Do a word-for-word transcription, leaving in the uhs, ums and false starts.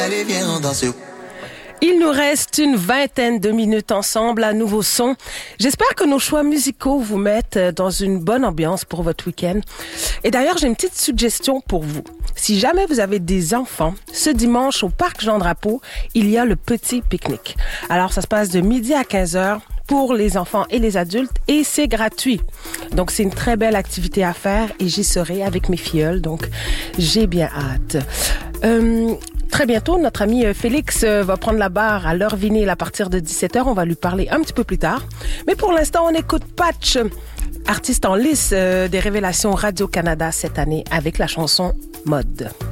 Allez, viens, on danse. Il nous reste une vingtaine de minutes ensemble à nouveau son. J'espère que nos choix musicaux vous mettent dans une bonne ambiance pour votre week-end. Et d'ailleurs, j'ai une petite suggestion pour vous. Si jamais vous avez des enfants, ce dimanche au Parc Jean-Drapeau, il y a le petit pique-nique. Alors, ça se passe de midi à quinze heures pour les enfants et les adultes et c'est gratuit. Donc, c'est une très belle activité à faire et j'y serai avec mes filleuls. Donc, j'ai bien hâte. Euh... Très bientôt, notre ami Félix va prendre la barre à l'heure vinyle à partir de dix-sept heures. On va lui parler un petit peu plus tard. Mais pour l'instant, on écoute Patch, artiste en lice des Révélations Radio-Canada cette année avec la chanson Mode.